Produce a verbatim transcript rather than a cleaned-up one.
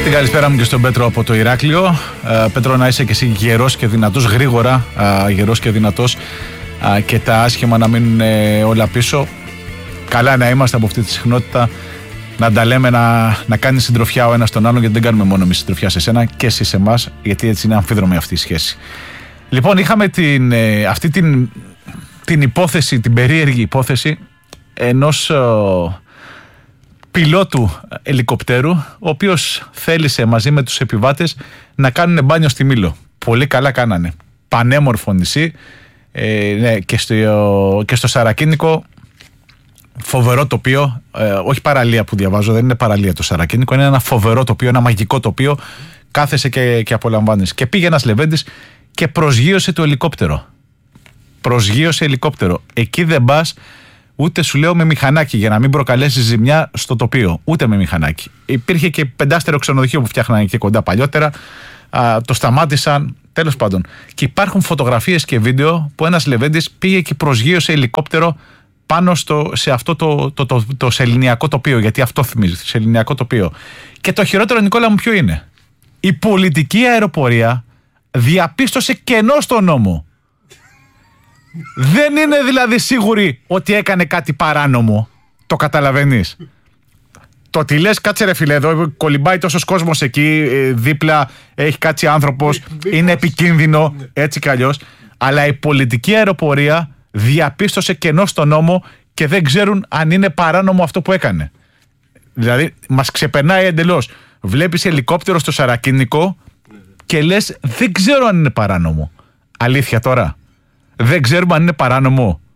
Την καλησπέρα μου και στον Πέτρο από το Ηράκλειο. Ε, Πέτρο, να είσαι και εσύ γερός και δυνατός, γρήγορα ε, γερός και δυνατός ε, και τα άσχημα να μείνουν ε, όλα πίσω. Καλά να είμαστε από αυτή τη συχνότητα, να τα λέμε, να, να κάνει συντροφιά ο ένας τον άλλον, γιατί δεν κάνουμε μόνο εμείς συντροφιά σε σένα και εσύ σε εμάς, γιατί έτσι είναι αμφίδρομη αυτή η σχέση. Λοιπόν, είχαμε την, ε, αυτή την, την υπόθεση, την περίεργη υπόθεση ενός ε, πιλότου ελικοπτέρου, ο οποίος θέλησε μαζί με τους επιβάτες να κάνουν μπάνιο στη Μήλο. Πολύ καλά κάνανε. Πανέμορφο νησί, ε, ναι, και, στο, και στο Σαρακίνικο φοβερό τοπίο, ε, όχι παραλία που διαβάζω, δεν είναι παραλία το Σαρακίνικο, είναι ένα φοβερό τοπίο, ένα μαγικό τοπίο, κάθεσαι και, και απολαμβάνεις. Και πήγε ένας λεβέντης και προσγείωσε το ελικόπτερο. Προσγείωσε ελικόπτερο. Εκεί δεν πας ούτε, σου λέω, με μηχανάκι, για να μην προκαλέσει ζημιά στο τοπίο. Ούτε με μηχανάκι. Υπήρχε και πεντάστερο ξενοδοχείο που φτιάχνανε εκεί κοντά παλιότερα. Α, το σταμάτησαν. Τέλος πάντων. Και υπάρχουν φωτογραφίες και βίντεο που ένας λεβέντης πήγε και προσγείωσε ελικόπτερο πάνω στο, σε αυτό το, το, το, το, το σεληνιακό τοπίο. Γιατί αυτό θυμίζει, το σεληνιακό τοπίο. Και το χειρότερο, Νικόλα μου, ποιο είναι? Η πολιτική αεροπορία διαπίστωσε κενό στο νόμο. Δεν είναι δηλαδή σίγουροι ότι έκανε κάτι παράνομο. Το καταλαβαίνεις? Το ότι λες, κάτσε ρε φίλε, εδώ κολυμπάει τόσος κόσμος εκεί, δίπλα έχει κάτσει άνθρωπος, είναι επικίνδυνο, έτσι κι αλλιώς. Αλλά η πολιτική αεροπορία διαπίστωσε κενό στο νόμο και δεν ξέρουν αν είναι παράνομο αυτό που έκανε. Δηλαδή μας ξεπερνάει εντελώς. Βλέπεις ελικόπτερο στο Σαρακίνικο και λες, δεν ξέρω αν είναι παράνομο. Αλήθεια τώρα? Δεν ξέρουμε αν είναι παράνομο.